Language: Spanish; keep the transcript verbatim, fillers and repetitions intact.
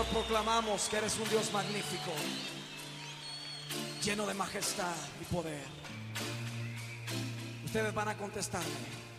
Señor, proclamamos que eres un Dios magnífico, lleno de majestad y poder. Ustedes van a contestarme.